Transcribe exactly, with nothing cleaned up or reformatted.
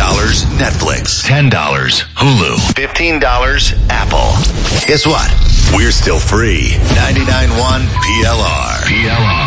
dollars Netflix. ten dollars Hulu. fifteen dollars Apple. Guess what? We're still free. ninety-nine point one P L R. P L R.